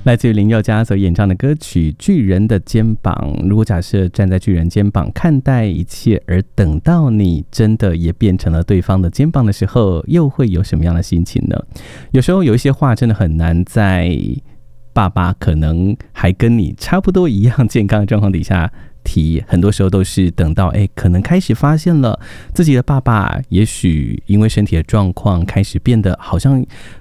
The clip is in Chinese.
来自于林宥嘉所演唱的歌曲《巨人的肩膀》。如果假设站在巨人肩膀看待一切，而等到你真的也变成了对方的肩膀的时候，又会有什么样的心情呢？有时候有一些话真的很难在爸爸可能还跟你差不多一样健康的状况底下提，很多时候都是等到可能开始发现了自己的爸爸也许因为身体的状况开始变得好像